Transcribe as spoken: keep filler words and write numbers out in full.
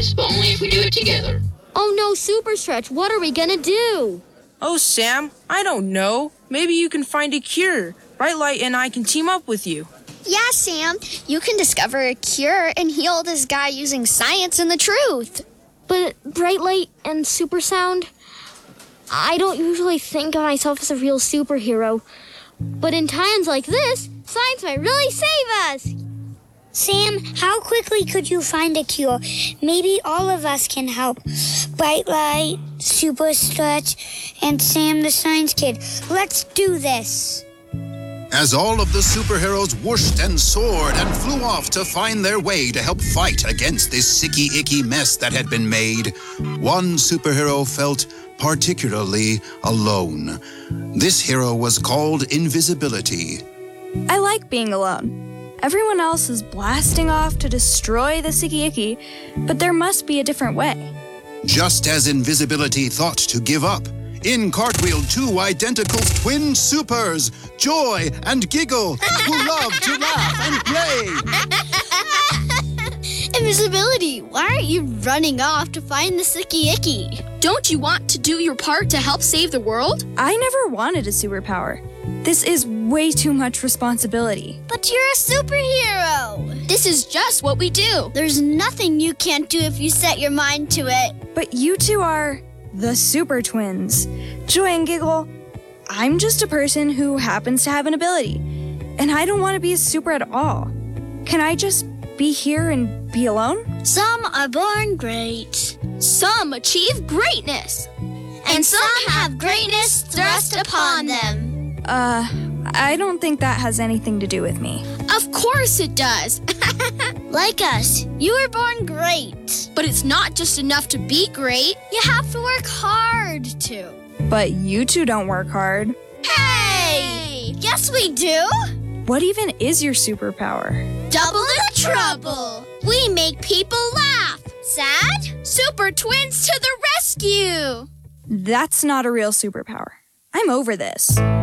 but only if we do it together. Oh no, Super Stretch, what are we gonna do? Oh, Sam, I don't know. Maybe you can find a cure. Bright Light and I can team up with you. Yeah, Sam, you can discover a cure and heal this guy using science and the truth. But Bright Light and Super Sound, I don't usually think of myself as a real superhero. But in times like this, science might really save us. Sam, how quickly could you find a cure? Maybe all of us can help. Bright Light, Super Stretch, and Sam the Science Kid. Let's do this. As all of the superheroes whooshed and soared and flew off to find their way to help fight against this sicky icky mess that had been made, one superhero felt particularly alone. This hero was called Invisibility. I like being alone. Everyone else is blasting off to destroy the Sicky Icky, but there must be a different way. Just as Invisibility thought to give up, in cartwheeled two identical twin supers, Joy and Giggle, who love to laugh and play. Invisibility, why aren't you running off to find the Sicky Icky? Don't you want to do your part to help save the world? I never wanted a superpower. This is way too much responsibility. But you're a superhero. This is just what we do. There's nothing you can't do if you set your mind to it. But you two are the Super Twins. Joy and Giggle, I'm just a person who happens to have an ability. And I don't want to be a super at all. Can I just be here and be alone? Some are born great. Some achieve greatness. And some have greatness thrust upon them. Uh, I don't think that has anything to do with me. Of course it does. Like us, you were born great. But it's not just enough to be great. You have to work hard too. But you two don't work hard. Hey! Yes, we do. What even is your superpower? Double the trouble. We make people laugh. Sad? Super Twins to the rescue. That's not a real superpower. I'm over this.